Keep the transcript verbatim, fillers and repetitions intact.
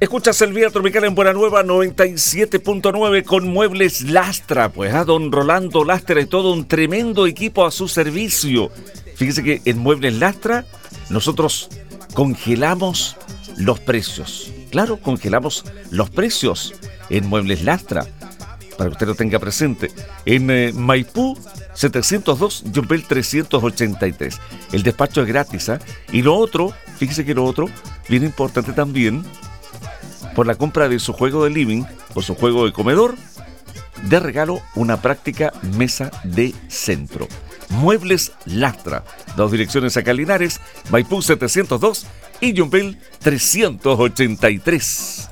Escuchas el Vía Tropical en Buena Nueva noventa y siete punto nueve con Muebles Lastra. Pues a don Rolando Lastra y todo un tremendo equipo a su servicio. Fíjese que en Muebles Lastra nosotros congelamos los precios. Claro, congelamos los precios en Muebles Lastra. Para que usted lo tenga presente. En eh, Maipú setecientos dos, Yumbel trescientos ochenta y tres. El despacho es gratis, ¿eh? Y lo otro, fíjese que lo otro, bien importante también, por la compra de su juego de living o su juego de comedor, de regalo una práctica mesa de centro. Muebles Lastra, dos direcciones acá en Linares, Maipú setecientos dos y Yumbel trescientos ochenta y tres.